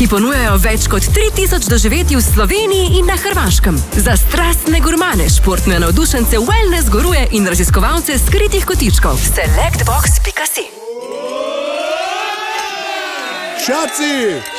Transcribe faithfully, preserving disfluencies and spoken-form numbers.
ki ponujajo več kot tri tisoč doživetij v Sloveniji in na Hrvaškem. Za strastne gurmane, športne navdušence, wellness guruje in raziskovalce skritih kotičkov. selectbox pika si Šapci!